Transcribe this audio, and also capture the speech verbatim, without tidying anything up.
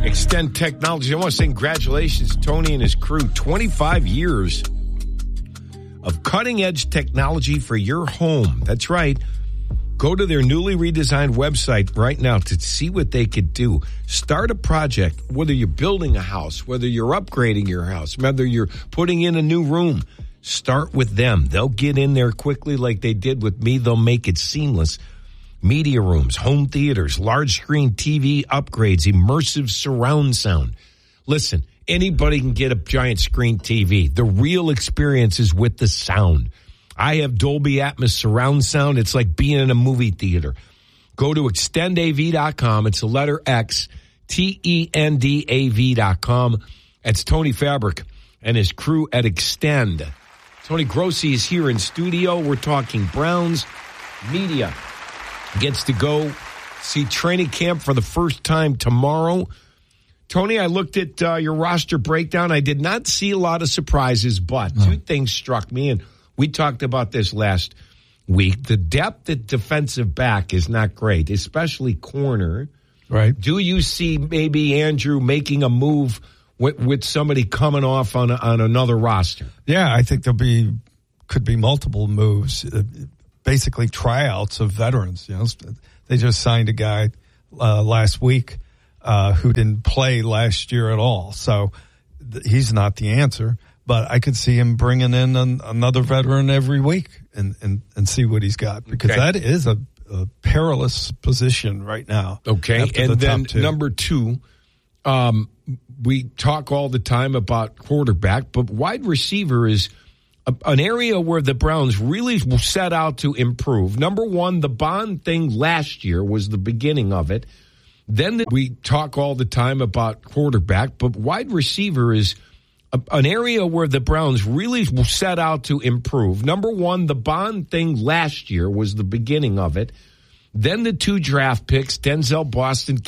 Extend Technology. I want to say congratulations to Tony and his crew. twenty-five years of cutting-edge technology for your home. That's right. Go to their newly redesigned website right now to see what they could do. Start a project, whether you're building a house, whether you're upgrading your house, whether you're putting in a new room. Start with them. They'll get in there quickly like they did with me. They'll make it seamless. Media rooms, home theaters, large screen T V upgrades, immersive surround sound. Listen, anybody can get a giant screen T V. The real experience is with the sound. I have Dolby Atmos surround sound. It's like being in a movie theater. Go to extend A V dot com. It's the letter X, T E N D A V dot com. It's Tony Fabric and his crew at Extend. Tony Grossi is here in studio. We're talking Browns. Media gets to go see training camp for the first time tomorrow. Tony, I looked at uh, your roster breakdown. I did not see a lot of surprises, but no. two things struck me, and we talked about this last week. The depth at defensive back is not great, especially corner. Right. Do you see maybe Andrew making a move with, with somebody coming off on a, on another roster? Yeah, I think there'll be could be multiple moves. Uh, basically tryouts of veterans. You know, they just signed a guy uh, last week uh, who didn't play last year at all. So th- he's not the answer, but I could see him bringing in an, another veteran every week and, and, and see what he's got, because okay. that is a, a perilous position right now. Okay. And the then two. number two, um, we talk all the time about quarterback, but wide receiver is an area where the Browns really set out to improve. Number one, the Bond thing last year was the beginning of it. Then the, we talk all the time about quarterback, but wide receiver is a, an area where the Browns really set out to improve. Number one, the Bond thing last year was the beginning of it. Then the two draft picks, Denzel Boston,